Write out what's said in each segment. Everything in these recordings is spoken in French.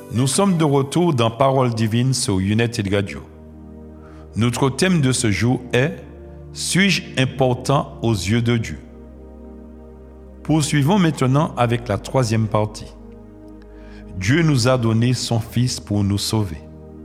Nous sommes de retour dans Parole divine sur United Radio. Notre thème de ce jour est « Suis-je important aux yeux de Dieu ?» Poursuivons maintenant avec la troisième partie. Dieu nous a donné son Fils pour nous sauver.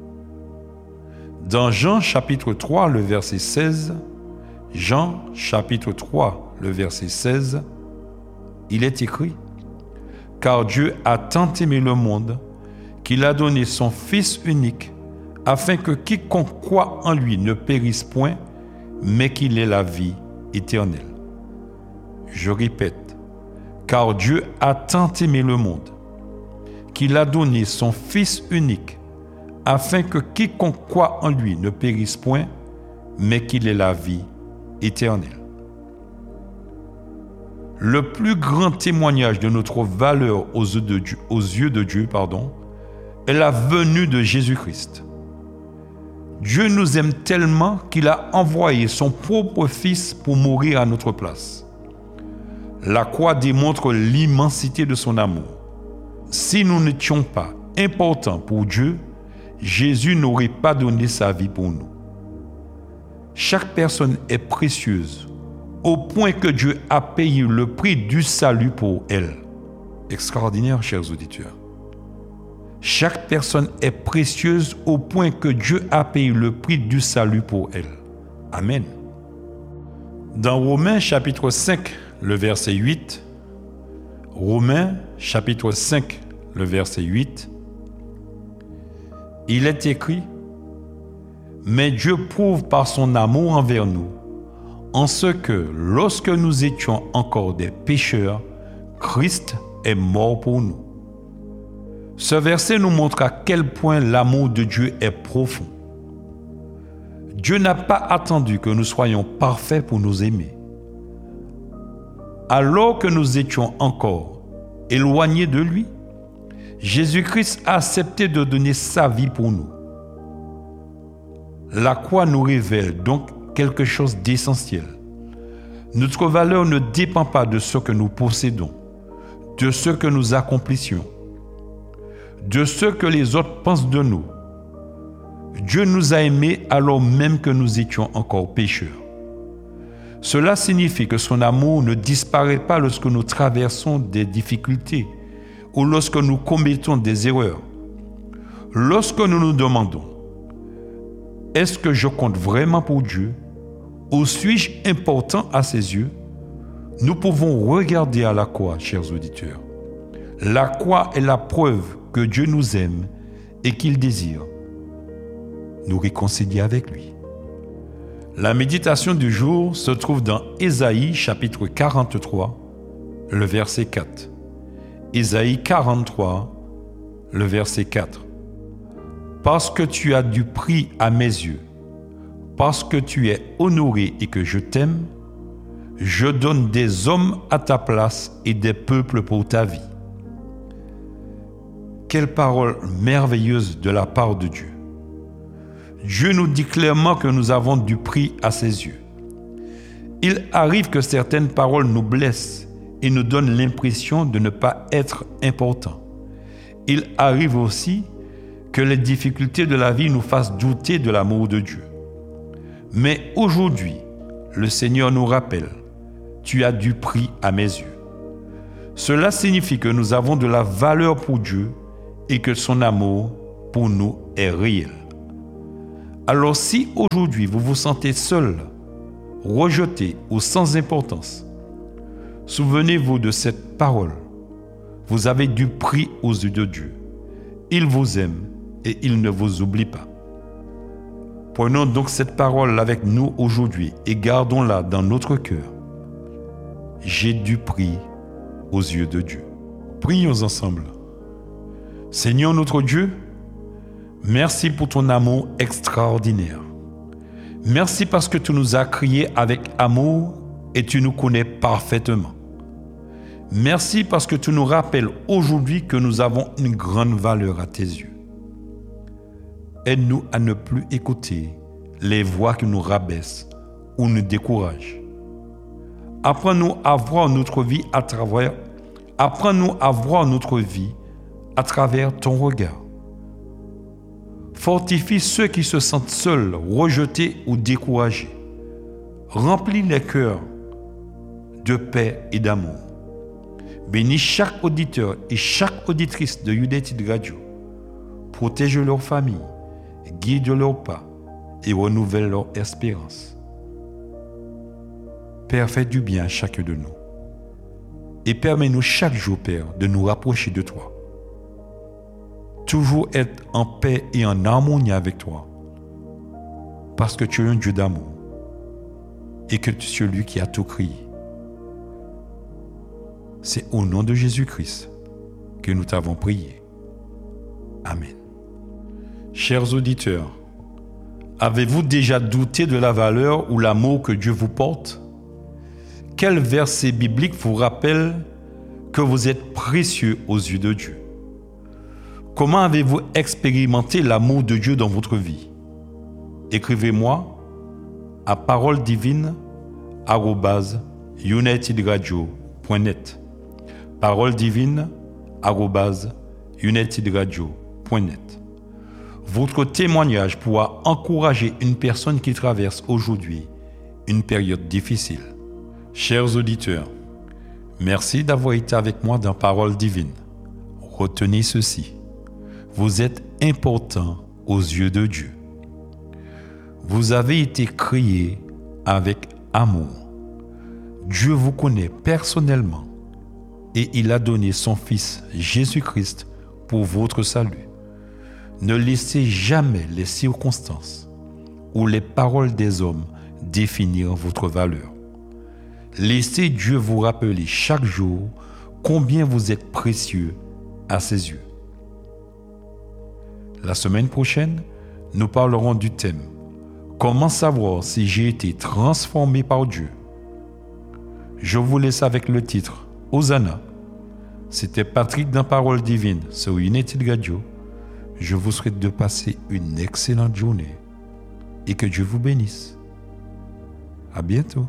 Dans Jean chapitre 3, le verset 16, Jean chapitre 3, le verset 16, il est écrit « Car Dieu a tant aimé le monde qu'il a donné son Fils unique, afin que quiconque croit en lui ne périsse point, mais qu'il ait la vie éternelle. » Je répète, car Dieu a tant aimé le monde, qu'il a donné son Fils unique, afin que quiconque croit en lui ne périsse point, mais qu'il ait la vie éternelle. Le plus grand témoignage de notre valeur aux yeux de Dieu, est la venue de Jésus-Christ. Dieu nous aime tellement qu'il a envoyé son propre Fils pour mourir à notre place. La croix démontre l'immensité de son amour. Si nous n'étions pas importants pour Dieu, Jésus n'aurait pas donné sa vie pour nous. Chaque personne est précieuse, au point que Dieu a payé le prix du salut pour elle. Extraordinaire, chers auditeurs. Chaque personne est précieuse au point que Dieu a payé le prix du salut pour elle. Amen. Dans Romains chapitre 5, le verset 8, Romains chapitre 5, le verset 8, il est écrit « Mais Dieu prouve par son amour envers nous, en ce que, lorsque nous étions encore des pécheurs, Christ est mort pour nous. » Ce verset nous montre à quel point l'amour de Dieu est profond. Dieu n'a pas attendu que nous soyons parfaits pour nous aimer. Alors que nous étions encore éloignés de lui, Jésus-Christ a accepté de donner sa vie pour nous. La croix nous révèle donc quelque chose d'essentiel. Notre valeur ne dépend pas de ce que nous possédons, de ce que nous accomplissions, de ce que les autres pensent de nous. Dieu nous a aimés alors même que nous étions encore pécheurs. Cela signifie que son amour ne disparaît pas lorsque nous traversons des difficultés ou lorsque nous commettons des erreurs. Lorsque nous nous demandons « Est-ce que je compte vraiment pour Dieu ou suis-je important à ses yeux ?» nous pouvons regarder à la croix, chers auditeurs. La croix est la preuve que Dieu nous aime et qu'il désire nous réconcilier avec lui. La méditation du jour se trouve dans Ésaïe chapitre 43, le verset 4. Ésaïe 43, le verset 4. Parce que tu as du prix à mes yeux, parce que tu es honoré et que je t'aime, je donne des hommes à ta place et des peuples pour ta vie. Quelle parole merveilleuse de la part de Dieu. Dieu nous dit clairement que nous avons du prix à ses yeux. Il arrive que certaines paroles nous blessent et nous donnent l'impression de ne pas être importants. Il arrive aussi que les difficultés de la vie nous fassent douter de l'amour de Dieu. Mais aujourd'hui, le Seigneur nous rappelle, tu as du prix à mes yeux. Cela signifie que nous avons de la valeur pour Dieu et que son amour pour nous est réel. Alors si aujourd'hui vous vous sentez seul, rejeté ou sans importance, souvenez-vous de cette parole. Vous avez du prix aux yeux de Dieu. Il vous aime et il ne vous oublie pas. Prenons donc cette parole avec nous aujourd'hui et gardons-la dans notre cœur. J'ai du prix aux yeux de Dieu. Prions ensemble. Seigneur notre Dieu, merci pour ton amour extraordinaire. Merci parce que tu nous as créés avec amour et tu nous connais parfaitement. Merci parce que tu nous rappelles aujourd'hui que nous avons une grande valeur à tes yeux. Aide-nous à ne plus écouter les voix qui nous rabaissent ou nous découragent. Apprends-nous à voir notre vie à travers ton regard. Fortifie ceux qui se sentent seuls, rejetés ou découragés. Remplis les cœurs de paix et d'amour. Bénis chaque auditeur et chaque auditrice de United Radio. Protège leur famille, guide leurs pas et renouvelle leur espérance. Père, fais du bien à chacun de nous. Et permets-nous chaque jour, Père, de nous rapprocher de toi. Toujours être en paix et en harmonie avec toi. Parce que tu es un Dieu d'amour. Et que tu es celui qui a tout créé. C'est au nom de Jésus-Christ que nous t'avons prié. Amen. Chers auditeurs, avez-vous déjà douté de la valeur ou l'amour que Dieu vous porte? Quel verset biblique vous rappelle que vous êtes précieux aux yeux de Dieu? Comment avez-vous expérimenté l'amour de Dieu dans votre vie? Écrivez-moi à paroledivine@unitedradio.net. paroledivine@unitedradio.net. Votre témoignage pourra encourager une personne qui traverse aujourd'hui une période difficile. Chers auditeurs, merci d'avoir été avec moi dans Parole Divine. Retenez ceci. Vous êtes important aux yeux de Dieu. Vous avez été créés avec amour. Dieu vous connaît personnellement et il a donné son Fils Jésus-Christ pour votre salut. Ne laissez jamais les circonstances ou les paroles des hommes définir votre valeur. Laissez Dieu vous rappeler chaque jour combien vous êtes précieux à ses yeux. La semaine prochaine, nous parlerons du thème « Comment savoir si j'ai été transformé par Dieu ?» Je vous laisse avec le titre « Hosanna ». C'était Patrick dans Parole Divine sur United Radio. Je vous souhaite de passer une excellente journée et que Dieu vous bénisse. À bientôt.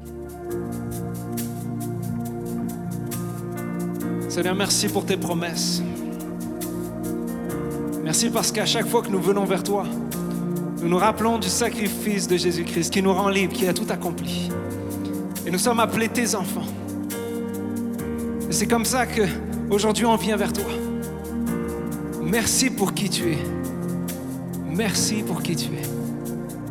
Seigneur, merci pour tes promesses. Merci parce qu'à chaque fois que nous venons vers toi, nous nous rappelons du sacrifice de Jésus-Christ qui nous rend libres, qui a tout accompli. Et nous sommes appelés tes enfants. Et c'est comme ça qu'aujourd'hui on vient vers toi. Merci pour qui tu es. Merci pour qui tu es.